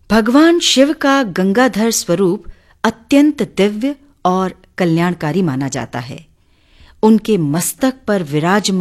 भगवान शिव का गंगाधर स्वरूप अत्यंत दिव्य और कल्याणकारी माना जाता है। उनके मस्तक पर विराजमान